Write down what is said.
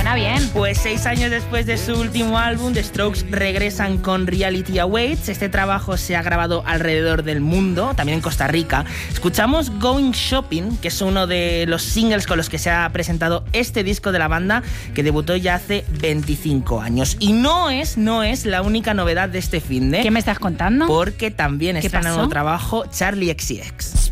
Suena bien. Pues 6 años después de su último álbum, The Strokes regresan con Reality Awaits. Este trabajo se ha grabado alrededor del mundo, también en Costa Rica. Escuchamos Going Shopping, que es uno de los singles con los que se ha presentado este disco de la banda, que debutó ya hace 25 años. Y no es la única novedad de este finde. ¿Qué me estás contando? Porque también está en un nuevo trabajo Charli XCX.